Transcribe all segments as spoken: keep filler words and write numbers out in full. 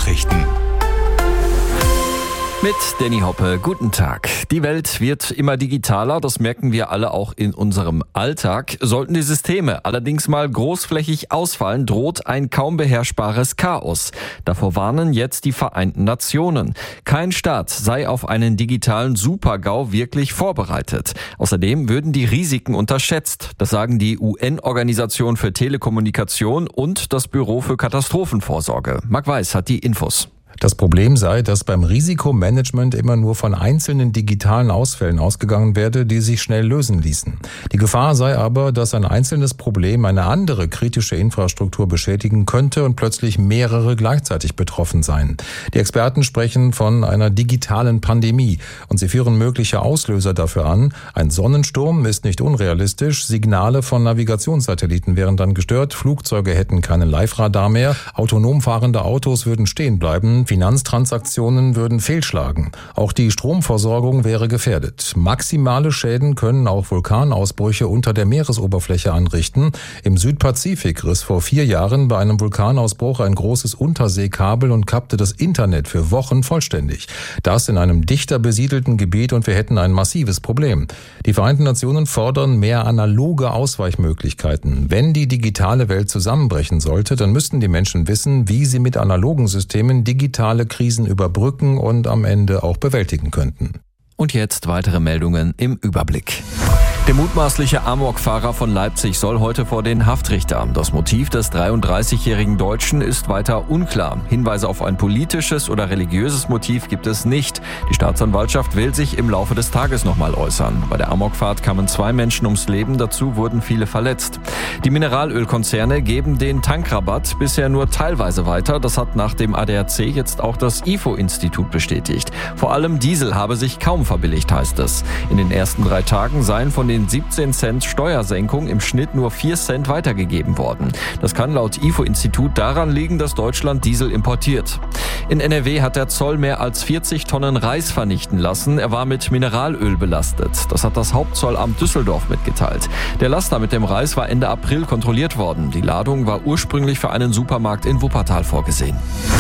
Nachrichten. Mit Danny Hoppe, guten Tag. Die Welt wird immer digitaler, das merken wir alle auch in unserem Alltag. Sollten die Systeme allerdings mal großflächig ausfallen, droht ein kaum beherrschbares Chaos. Davor warnen jetzt die Vereinten Nationen. Kein Staat sei auf einen digitalen Super-GAU wirklich vorbereitet. Außerdem würden die Risiken unterschätzt. Das sagen die U N-Organisation für Telekommunikation und das Büro für Katastrophenvorsorge. Marc Weiß hat die Infos. Das Problem sei, dass beim Risikomanagement immer nur von einzelnen digitalen Ausfällen ausgegangen werde, die sich schnell lösen ließen. Die Gefahr sei aber, dass ein einzelnes Problem eine andere kritische Infrastruktur beschädigen könnte und plötzlich mehrere gleichzeitig betroffen seien. Die Experten sprechen von einer digitalen Pandemie und sie führen mögliche Auslöser dafür an. Ein Sonnensturm ist nicht unrealistisch, Signale von Navigationssatelliten wären dann gestört, Flugzeuge hätten keinen Live-Radar mehr, autonom fahrende Autos würden stehen bleiben, Finanztransaktionen würden fehlschlagen. Auch die Stromversorgung wäre gefährdet. Maximale Schäden können auch Vulkanausbrüche unter der Meeresoberfläche anrichten. Im Südpazifik riss vor vier Jahren bei einem Vulkanausbruch ein großes Unterseekabel und kappte das Internet für Wochen vollständig. Das in einem dichter besiedelten Gebiet und wir hätten ein massives Problem. Die Vereinten Nationen fordern mehr analoge Ausweichmöglichkeiten. Wenn die digitale Welt zusammenbrechen sollte, dann müssten die Menschen wissen, wie sie mit analogen Systemen digital digitale Krisen überbrücken und am Ende auch bewältigen könnten. Und jetzt weitere Meldungen im Überblick. Der mutmaßliche Amokfahrer von Leipzig soll heute vor den Haftrichter. Das Motiv des dreiunddreißigjährigen Deutschen ist weiter unklar. Hinweise auf ein politisches oder religiöses Motiv gibt es nicht. Die Staatsanwaltschaft will sich im Laufe des Tages nochmal äußern. Bei der Amokfahrt kamen zwei Menschen ums Leben, dazu wurden viele verletzt. Die Mineralölkonzerne geben den Tankrabatt bisher nur teilweise weiter. Das hat nach dem A D A C jetzt auch das I F O-Institut bestätigt. Vor allem Diesel habe sich kaum verbilligt, heißt es. In den ersten drei Tagen seien von den siebzehn Cent Steuersenkung im Schnitt nur vier Cent weitergegeben worden. Das kann laut I F O-Institut daran liegen, dass Deutschland Diesel importiert. In N R W hat der Zoll mehr als vierzig Tonnen Reis vernichten lassen. Er war mit Mineralöl belastet. Das hat das Hauptzollamt Düsseldorf mitgeteilt. Der Laster mit dem Reis war Ende April kontrolliert worden. Die Ladung war ursprünglich für einen Supermarkt in Wuppertal vorgesehen.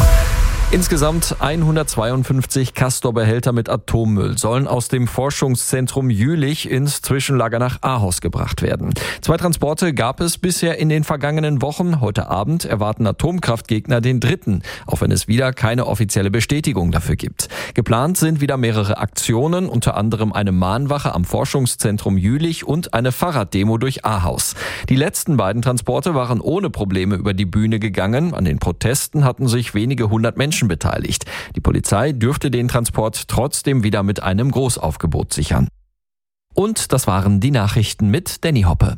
Insgesamt hundertzweiundfünfzig Castor-Behälter mit Atommüll sollen aus dem Forschungszentrum Jülich ins Zwischenlager nach Ahaus gebracht werden. Zwei Transporte gab es bisher in den vergangenen Wochen. Heute Abend erwarten Atomkraftgegner den dritten, auch wenn es wieder keine offizielle Bestätigung dafür gibt. Geplant sind wieder mehrere Aktionen, unter anderem eine Mahnwache am Forschungszentrum Jülich und eine Fahrraddemo durch Ahaus. Die letzten beiden Transporte waren ohne Probleme über die Bühne gegangen. An den Protesten hatten sich wenige hundert Menschen beteiligt. Die Polizei dürfte den Transport trotzdem wieder mit einem Großaufgebot sichern. Und das waren die Nachrichten mit Danny Hoppe.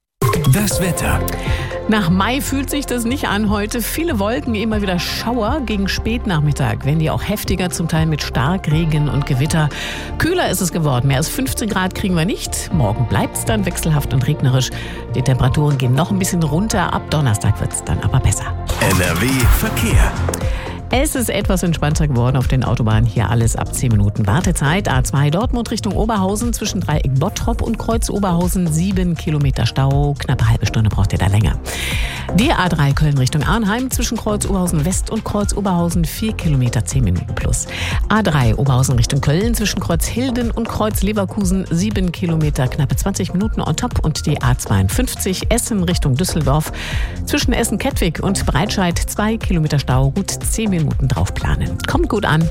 Das Wetter. Nach Mai fühlt sich das nicht an heute. Viele Wolken, immer wieder Schauer. Gegen Spätnachmittag werden die auch heftiger, zum Teil mit Starkregen und Gewitter. Kühler ist es geworden. Mehr als fünfzehn Grad kriegen wir nicht. Morgen bleibt es dann wechselhaft und regnerisch. Die Temperaturen gehen noch ein bisschen runter. Ab Donnerstag wird es dann aber besser. N R W Verkehr. Es ist etwas entspannter geworden auf den Autobahnen. Hier alles ab zehn Minuten Wartezeit. A zwei Dortmund Richtung Oberhausen zwischen Dreieck Bottrop und Kreuz Oberhausen. sieben Kilometer Stau. Knappe halbe Stunde braucht ihr da länger. Die A drei Köln Richtung Arnheim zwischen Kreuz Oberhausen West und Kreuz Oberhausen. vier Kilometer, zehn Minuten plus. A drei Oberhausen Richtung Köln zwischen Kreuz Hilden und Kreuz Leverkusen. sieben Kilometer, knappe zwanzig Minuten on top. Und die A zweiundfünfzig Essen Richtung Düsseldorf zwischen Essen-Kettwig und Breitscheid. zwei Kilometer Stau, gut zehn Minuten drauf planen. Kommt gut an.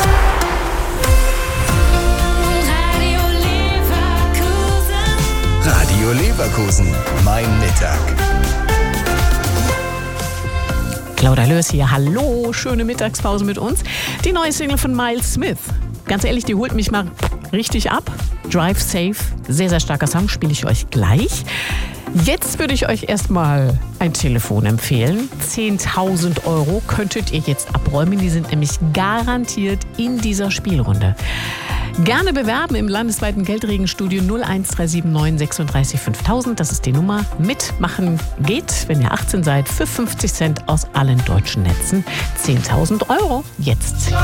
Radio Leverkusen, mein Mittag. Claudia Lörs hier. Hallo, schöne Mittagspause mit uns. Die neue Single von Miles Smith. Ganz ehrlich, die holt mich mal richtig ab. Drive Safe, sehr, sehr starker Song, spiele ich euch gleich. Jetzt würde ich euch erstmal ein Telefon empfehlen. zehntausend Euro könntet ihr jetzt abräumen. Die sind nämlich garantiert in dieser Spielrunde. Gerne bewerben im landesweiten Geldregenstudio null eins drei sieben neun sechsunddreißig fünftausend. Das ist die Nummer. Mitmachen geht, wenn ihr achtzehn seid, für fünfzig Cent aus allen deutschen Netzen. zehntausend Euro jetzt.